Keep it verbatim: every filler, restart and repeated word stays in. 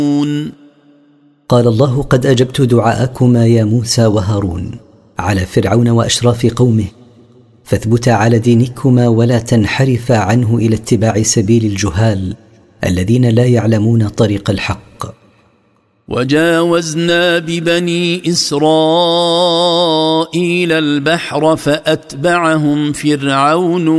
قال الله: قد أجبت دعاءكما يا موسى وهارون على فرعون وأشراف قومه، فاثبتا على دينكما ولا تنحرفا عنه إلى اتباع سبيل الجهال الذين لا يعلمون طريق الحق. وجاوزنا ببني إسرائيل البحر فأتبعهم فرعون